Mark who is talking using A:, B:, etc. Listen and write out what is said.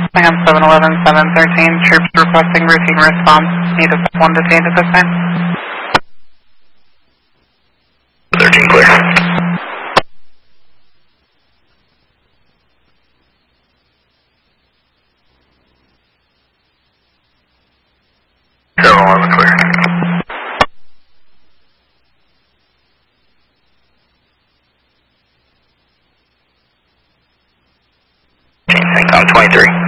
A: Sam 711-713, troops requesting routine response. Need a 1 detained at this time.
B: 13 clear. Clear. Hang on 23.